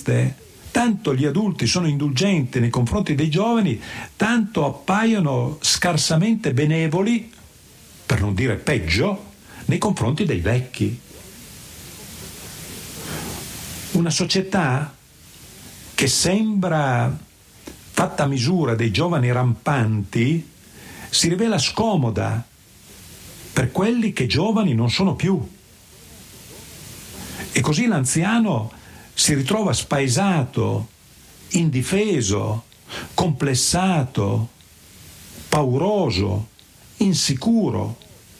esiste, tanto gli adulti sono indulgenti nei confronti dei giovani, tanto appaiono scarsamente benevoli, per non dire peggio, nei confronti dei vecchi. Una società che sembra fatta a misura dei giovani rampanti si rivela scomoda per quelli che giovani non sono più. E così l'anziano si ritrova spaesato, indifeso, complessato, pauroso, insicuro.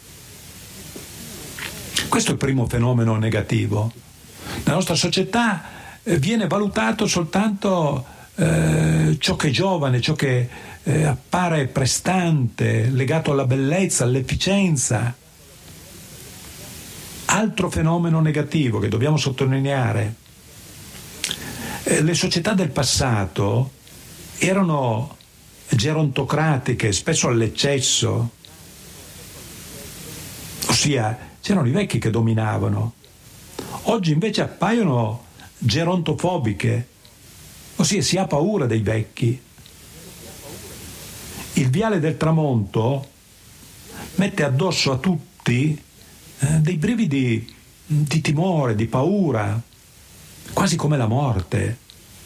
Questo è il primo fenomeno negativo. Nella nostra società viene valutato soltanto ciò che è giovane, ciò che appare prestante, legato alla bellezza, all'efficienza. Altro fenomeno negativo che dobbiamo sottolineare: le società del passato erano gerontocratiche, spesso all'eccesso, ossia c'erano i vecchi che dominavano. Oggi invece appaiono gerontofobiche, ossia si ha paura dei vecchi. Il viale del tramonto mette addosso a tutti dei brividi di timore, di paura, quasi come la morte.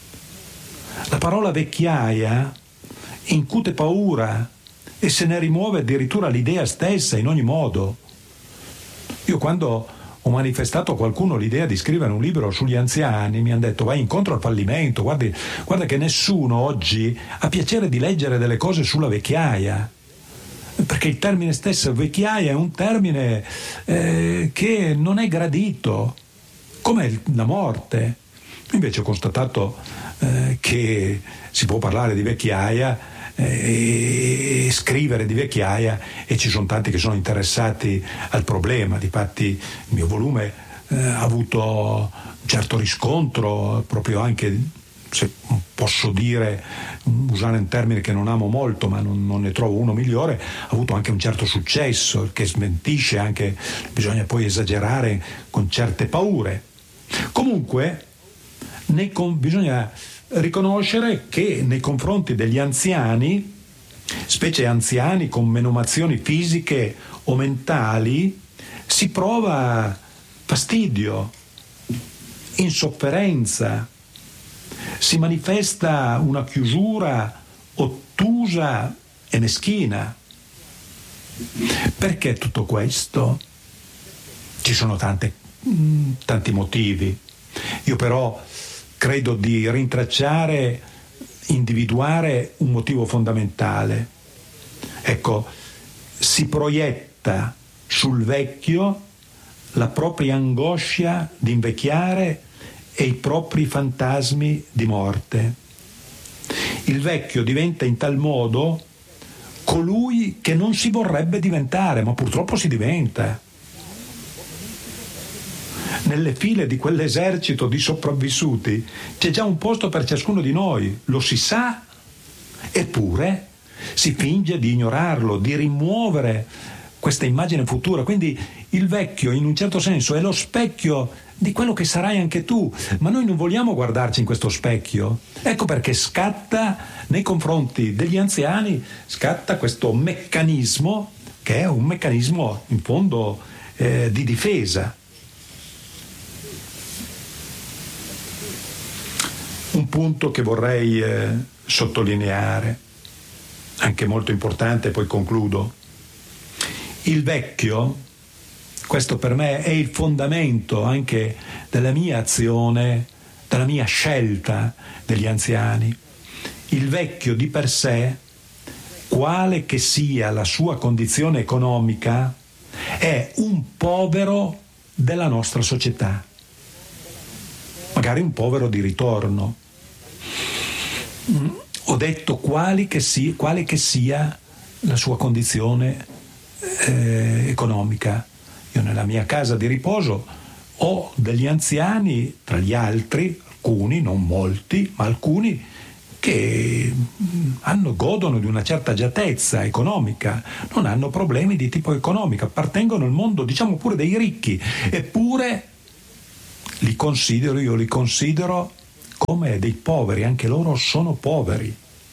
La parola vecchiaia incute paura e se ne rimuove addirittura l'idea stessa in ogni modo. Io quando ho manifestato a qualcuno l'idea di scrivere un libro sugli anziani, mi hanno detto: vai incontro al fallimento, guarda che nessuno oggi ha piacere di leggere delle cose sulla vecchiaia, perché il termine stesso vecchiaia è un termine che non è gradito, come la morte. Invece ho constatato che si può parlare di vecchiaia e scrivere di vecchiaia, e ci sono tanti che sono interessati al problema. Difatti il mio volume ha avuto un certo riscontro, proprio anche, se posso dire, usare un termine che non amo molto ma non ne trovo uno migliore, ha avuto anche un certo successo, che smentisce anche, bisogna poi esagerare con certe paure. Comunque bisogna riconoscere che nei confronti degli anziani, specie anziani con menomazioni fisiche o mentali, si prova fastidio, insofferenza, si manifesta una chiusura ottusa e meschina. Perché tutto questo? Ci sono tanti motivi. Io però credo di rintracciare, individuare un motivo fondamentale. Ecco, si proietta sul vecchio la propria angoscia di invecchiare e i propri fantasmi di morte. Il vecchio diventa in tal modo colui che non si vorrebbe diventare, ma purtroppo si diventa. Nelle file di quell'esercito di sopravvissuti c'è già un posto per ciascuno di noi, lo si sa, eppure si finge di ignorarlo, di rimuovere questa immagine futura. Quindi il vecchio in un certo senso è lo specchio di quello che sarai anche tu, ma noi non vogliamo guardarci in questo specchio. Ecco perché scatta nei confronti degli anziani, scatta questo meccanismo, che è un meccanismo in fondo di difesa. Un punto che vorrei sottolineare, anche molto importante, poi concludo. Il vecchio, questo per me è il fondamento anche della mia azione, della mia scelta degli anziani. Il vecchio di per sé, quale che sia la sua condizione economica, è un povero della nostra società, magari un povero di ritorno. Ho detto quale che sia la sua condizione economica. Io nella mia casa di riposo ho degli anziani, tra gli altri, alcuni, non molti, ma alcuni, che godono di una certa agiatezza economica, non hanno problemi di tipo economico, appartengono al mondo, diciamo pure, dei ricchi, eppure li considero come dei poveri, anche loro sono poveri.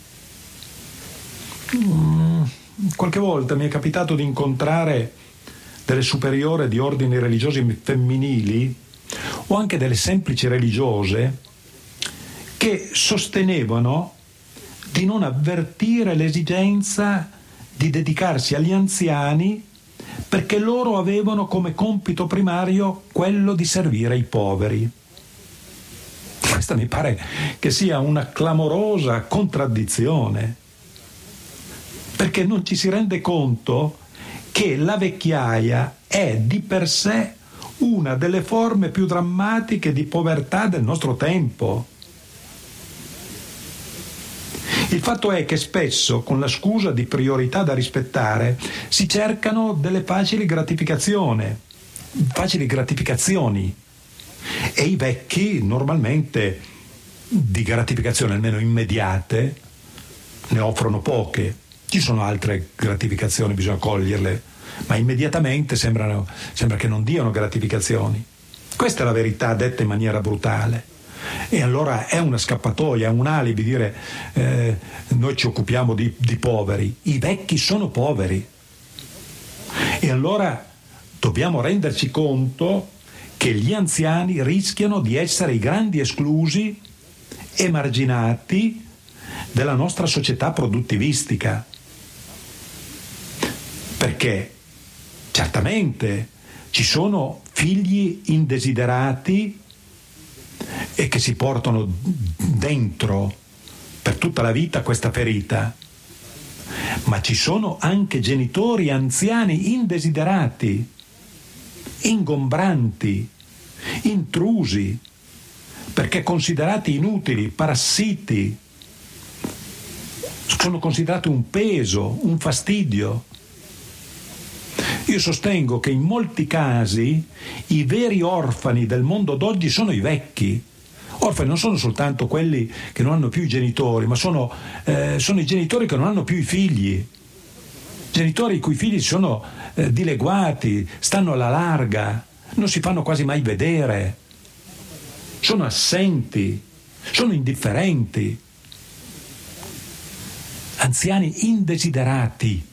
Qualche volta mi è capitato di incontrare delle superiore di ordini religiosi femminili o anche delle semplici religiose che sostenevano di non avvertire l'esigenza di dedicarsi agli anziani perché loro avevano come compito primario quello di servire i poveri. Questa mi pare che sia una clamorosa contraddizione, perché non ci si rende conto che la vecchiaia è di per sé una delle forme più drammatiche di povertà del nostro tempo. Il fatto è che spesso, con la scusa di priorità da rispettare, si cercano delle facili gratificazioni, e i vecchi normalmente di gratificazioni almeno immediate ne offrono poche. Ci sono altre gratificazioni, bisogna coglierle, ma immediatamente sembra che non diano gratificazioni. Questa è la verità detta in maniera brutale. E allora è una scappatoia, è un alibi dire noi ci occupiamo di poveri. I vecchi sono poveri. E allora dobbiamo renderci conto che gli anziani rischiano di essere i grandi esclusi, emarginati della nostra società produttivistica. Perché certamente ci sono figli indesiderati e che si portano dentro per tutta la vita questa ferita, ma ci sono anche genitori anziani indesiderati, ingombranti, intrusi, perché considerati inutili, parassiti, sono considerati un peso, un fastidio. Io sostengo che in molti casi i veri orfani del mondo d'oggi sono i vecchi. Orfani non sono soltanto quelli che non hanno più i genitori, ma sono i genitori che non hanno più i figli. Genitori i cui figli sono dileguati, stanno alla larga, non si fanno quasi mai vedere, sono assenti, sono indifferenti. Anziani indesiderati.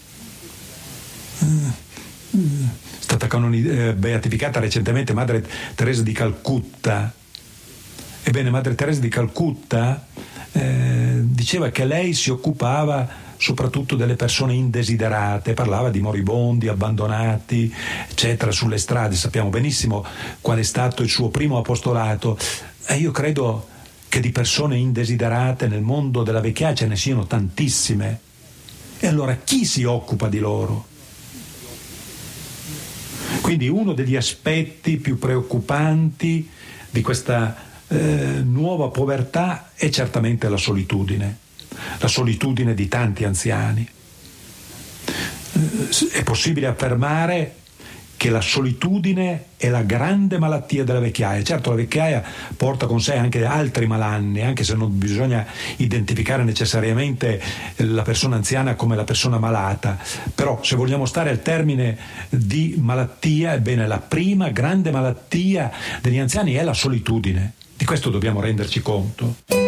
È stata beatificata recentemente Madre Teresa di Calcutta. Ebbene, Madre Teresa di Calcutta diceva che lei si occupava soprattutto delle persone indesiderate, parlava di moribondi, abbandonati, eccetera, sulle strade. Sappiamo benissimo qual è stato il suo primo apostolato, e io credo che di persone indesiderate nel mondo della vecchiaia ce ne siano tantissime. E allora chi si occupa di loro? Quindi uno degli aspetti più preoccupanti di questa nuova povertà è certamente la solitudine di tanti anziani. È possibile affermare che la solitudine è la grande malattia della vecchiaia. Certo, la vecchiaia porta con sé anche altri malanni, anche se non bisogna identificare necessariamente la persona anziana come la persona malata, però se vogliamo stare al termine di malattia, ebbene la prima grande malattia degli anziani è la solitudine. Di questo dobbiamo renderci conto.